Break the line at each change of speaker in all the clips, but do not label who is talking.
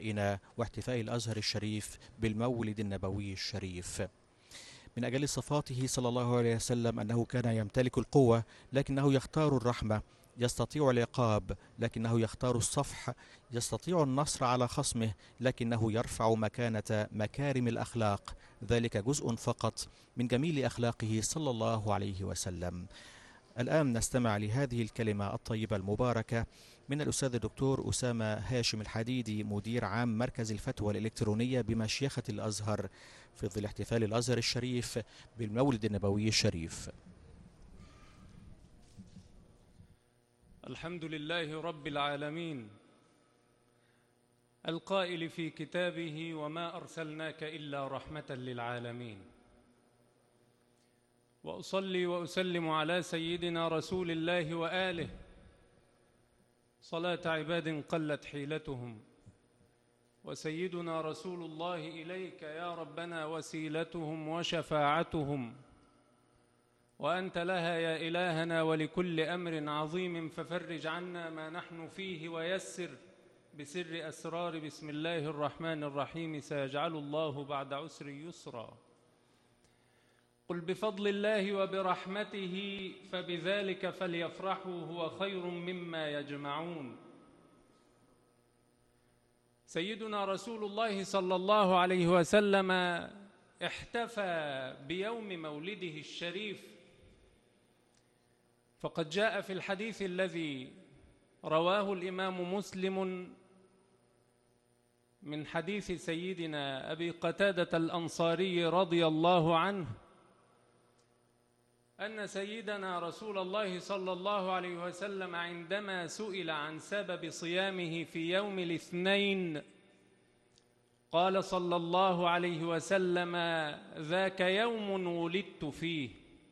احتفائنا واحتفاء الأزهر الشريف بالمولد النبوي الشريف. من أجل صفاته صلى الله عليه وسلم أنه كان يمتلك القوة لكنه يختار الرحمة، يستطيع العقاب لكنه يختار الصفح، يستطيع النصر على خصمه لكنه يرفع مكانة مكارم الأخلاق. ذلك جزء فقط من جميل أخلاقه صلى الله عليه وسلم. الآن نستمع لهذه الكلمة الطيبة المباركة من الأستاذ الدكتور أسامة هاشم الحديدي، مدير عام مركز الفتوى الإلكترونية بمشيخة الأزهر، في ظل احتفال الأزهر الشريف بالمولد النبوي الشريف.
الحمد لله رب العالمين، القائل في كتابه: وما أرسلناك إلا رحمة للعالمين. وأصلي وأسلم على سيدنا رسول الله وآله صلاة عباد قلت حيلتهم، وسيدنا رسول الله إليك يا ربنا وسيلتهم وشفاعتهم، وأنت لها يا إلهنا ولكل أمر عظيم، ففرج عنا ما نحن فيه ويسر بسر أسرار بسم الله الرحمن الرحيم. سيجعل الله بعد عسر يسرا. قل بفضل الله وبرحمته فبذلك فليفرحوا هو خير مما يجمعون. سيدنا رسول الله صلى الله عليه وسلم احتفى بيوم مولده الشريف، فقد جاء في الحديث الذي رواه الإمام مسلم من حديث سيدنا أبي قتادة الأنصاري رضي الله عنه أن سيدنا رسول الله صلى الله عليه وسلم عندما سئل عن سبب صيامه في يوم الاثنين قال صلى الله عليه وسلم: ذاك يوم ولدت فيه،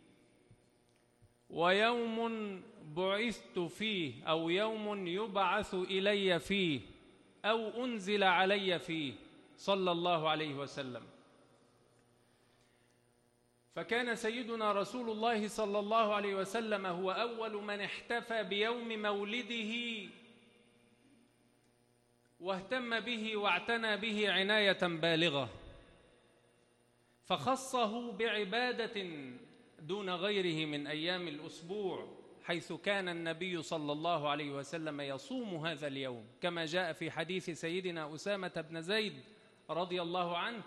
ويوم بعثت فيه، أو يوم يبعث إلي فيه، أو أنزل علي فيه، صلى الله عليه وسلم. فكان سيدنا رسول الله صلى الله عليه وسلم هو أول من احتفى بيوم مولده واهتم به واعتنى به عناية بالغة، فخصه بعبادة دون غيره من أيام الأسبوع، حيث كان النبي صلى الله عليه وسلم يصوم هذا اليوم، كما جاء في حديث سيدنا أسامة بن زيد رضي الله عنه: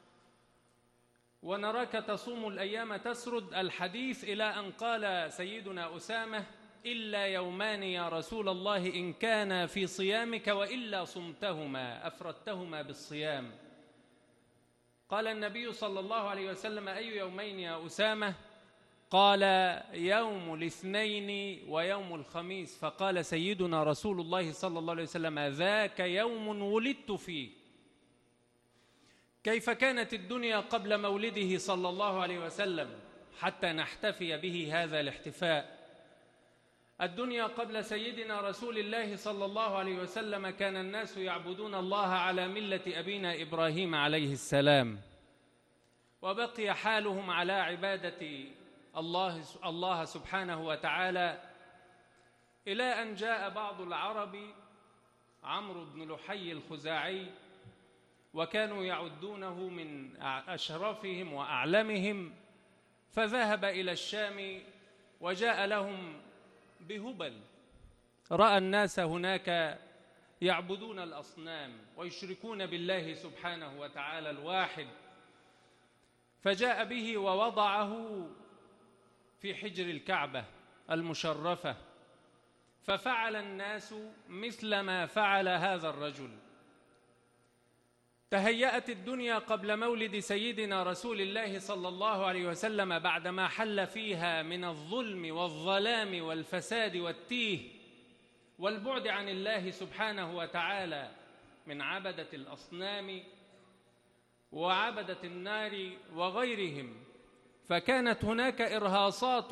ونراك تصوم الأيام تسرد الحديث، إلى أن قال سيدنا أسامة: إلا يومان يا رسول الله إن كان في صيامك، وإلا صمتهما أفردتهما بالصيام. قال النبي صلى الله عليه وسلم: أي يومين يا أسامة؟ قال: يوم الاثنين ويوم الخميس. فقال سيدنا رسول الله صلى الله عليه وسلم: ذاك يوم ولدت فيه. كيف كانت الدنيا قبل مولده صلى الله عليه وسلم حتى نحتفي به هذا الاحتفاء؟ الدنيا قبل سيدنا رسول الله صلى الله عليه وسلم كان الناس يعبدون الله على ملة أبينا إبراهيم عليه السلام، وبقي حالهم على عبادة الله سبحانه وتعالى، إلى أن جاء بعض العرب، عمرو بن لحي الخزاعي، وكانوا يعدونه من أشرفهم وأعلمهم، فذهب إلى الشام وجاء لهم بهبل. رأى الناس هناك يعبدون الأصنام ويشركون بالله سبحانه وتعالى الواحد، فجاء به ووضعه في حجر الكعبة المشرفة، ففعل الناس مثل ما فعل هذا الرجل. تهيأت الدنيا قبل مولد سيدنا رسول الله صلى الله عليه وسلم بعدما حل فيها من الظلم والظلام والفساد والتيه والبعد عن الله سبحانه وتعالى من عبدة الأصنام وعبدة النار وغيرهم. فكانت هناك إرهاصات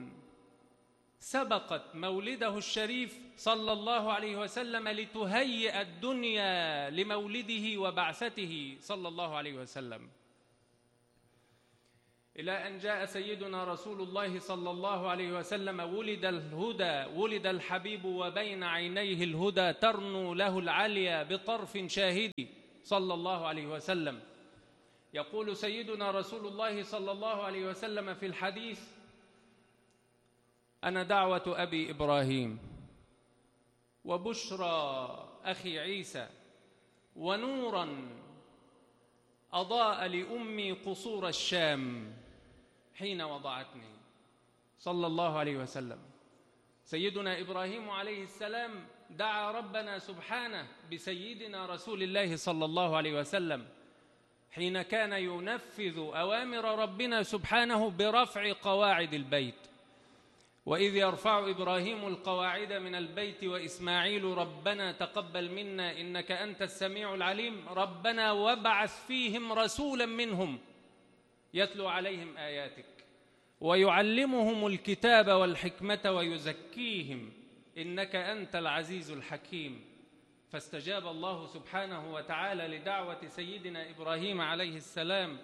سبقت مولده الشريف صلى الله عليه وسلم لتهيئ الدنيا لمولده وبعثته صلى الله عليه وسلم. إلى أن جاء سيدنا رسول الله صلى الله عليه وسلم، ولد الهدى، ولد الحبيب وبين عينيه الهدى، ترنو له العليا بطرف شاهد صلى الله عليه وسلم. يقول سيدنا رسول الله صلى الله عليه وسلم في الحديث: أنا دعوة أبي إبراهيم وبشرى أخي عيسى ونورا أضاء لأمي قصور الشام حين وضعتني، صلى الله عليه وسلم. سيدنا إبراهيم عليه السلام دعا ربنا سبحانه بسيدنا رسول الله صلى الله عليه وسلم حين كان ينفذ أوامر ربنا سبحانه برفع قواعد البيت: وإذ يرفع إبراهيم القواعد من البيت وإسماعيل ربنا تقبل منا إنك أنت السميع العليم، ربنا وابعث فيهم رسولا منهم يتلو عليهم آياتك ويعلمهم الكتاب والحكمة ويزكيهم إنك أنت العزيز الحكيم. فاستجاب الله سبحانه وتعالى لدعوة سيدنا إبراهيم عليه السلام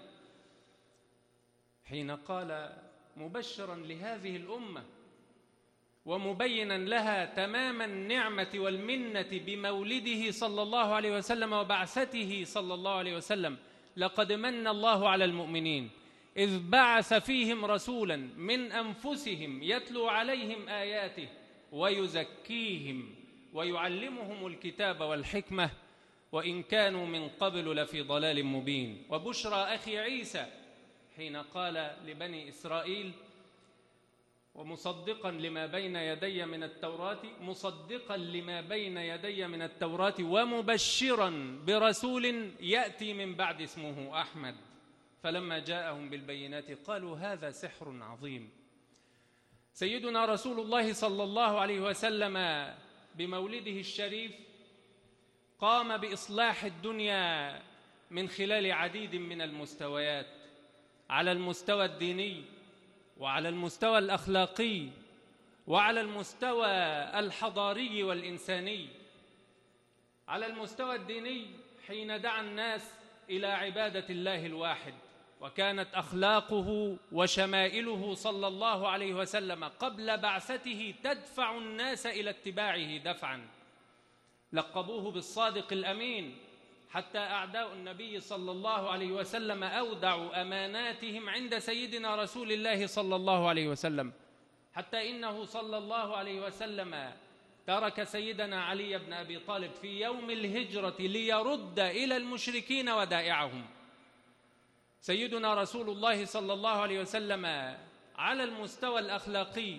حين قال مبشرا لهذه الأمة ومبينا لها تمام النعمة والمنة بمولده صلى الله عليه وسلم وبعثته صلى الله عليه وسلم: لقد من الله على المؤمنين إذ بعث فيهم رسولا من أنفسهم يتلو عليهم آياته ويزكيهم ويعلمهم الكتاب والحكمة وإن كانوا من قبل لفي ضلال مبين. وبشرى أخي عيسى حين قال لبني إسرائيل: ومصدقا لما بين يدي من التوراة، مصدقا لما بين يدي من التوراة ومبشرا برسول يأتي من بعد اسمه أحمد. فلما جاءهم بالبينات قالوا هذا سحر عظيم. سيدنا رسول الله صلى الله عليه وسلم بمولده الشريف قام بإصلاح الدنيا من خلال عديد من المستويات: على المستوى الديني، وعلى المستوى الأخلاقي، وعلى المستوى الحضاري والإنساني. على المستوى الديني حين دعا الناس إلى عبادة الله الواحد، وكانت أخلاقه وشمائله صلى الله عليه وسلم قبل بعثته تدفع الناس إلى اتباعه دفعا. لقبوه بالصادق الأمين، حتى أعداء النبي صلى الله عليه وسلم أودعوا أماناتهم عند سيدنا رسول الله صلى الله عليه وسلم، حتى إنه صلى الله عليه وسلم ترك سيدنا علي بن أبي طالب في يوم الهجرة ليرد إلى المشركين ودائعهم. سيدنا رسول الله صلى الله عليه وسلم على المستوى الأخلاقي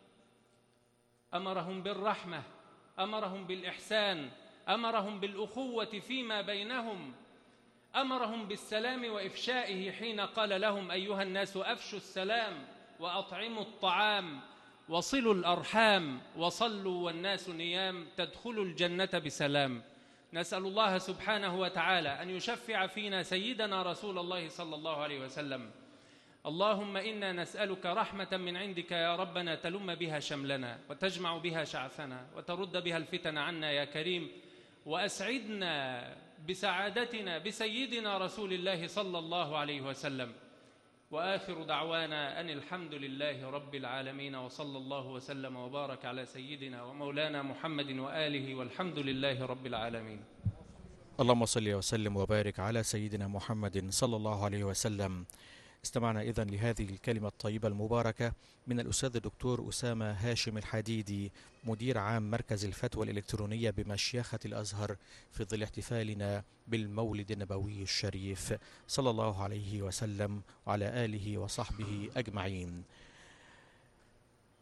أمرهم بالرحمة، أمرهم بالإحسان، أمرهم بالأخوة فيما بينهم، أمرهم بالسلام وإفشائه حين قال لهم: أيها الناس أفشوا السلام وأطعموا الطعام وصلوا الأرحام وصلوا والناس نيام تدخلوا الجنة بسلام. نسأل الله سبحانه وتعالى أن يشفع فينا سيدنا رسول الله صلى الله عليه وسلم. اللهم إنا نسألك رحمة من عندك يا ربنا تلم بها شملنا وتجمع بها شعثنا وترد بها الفتن عنا يا كريم، وأسعدنا بسعادتنا بسيدنا رسول الله صلى الله عليه وسلم. وآخر دعوانا أن الحمد لله رب العالمين، وصلى الله وسلم وبارك على سيدنا ومولانا محمد وآله، والحمد لله رب العالمين.
اللهم صل وسلم وبارك على سيدنا محمد صلى الله عليه وسلم. استمعنا إذن لهذه الكلمة الطيبة المباركة من الأستاذ الدكتور أسامة هاشم الحديدي، مدير عام مركز الفتوى الإلكترونية بمشيخة الأزهر، في ظل احتفالنا بالمولد النبوي الشريف صلى الله عليه وسلم وعلى آله وصحبه أجمعين.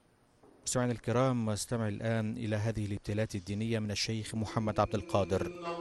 مستمعينا الكرام، واستمع الآن إلى هذه الابتلاءات الدينية من الشيخ محمد عبد القادر.